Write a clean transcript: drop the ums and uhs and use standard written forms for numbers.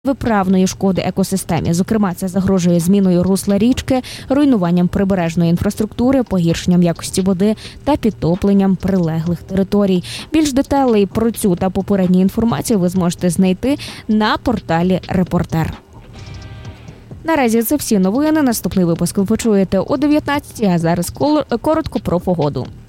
виправної шкоди екосистемі. Зокрема, це загрожує зміною русла річки, руйнуванням прибережної інфраструктури, погіршенням якості води та підтопленням прилеглих територій. Більш деталей про цю та попередню інформацію ви зможете знайти на порталі «Репортер». Наразі це всі новини. Наступний випуск ви почуєте о 19-й, а зараз коротко про погоду.